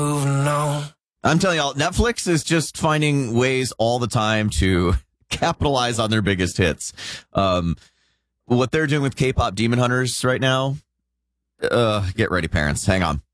I'm telling y'all, Netflix is just finding ways all the time to capitalize on their biggest hits. What they're doing with K-pop Demon Hunters right now, get ready, parents. Hang on.